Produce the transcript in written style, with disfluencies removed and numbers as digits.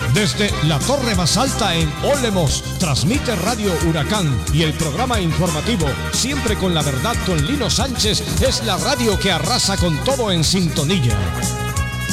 Desde la torre más alta en Olemos, transmite Radio Huracán y el programa informativo Siempre con la Verdad con Lino Sánchez es la radio que arrasa con todo en sintonía.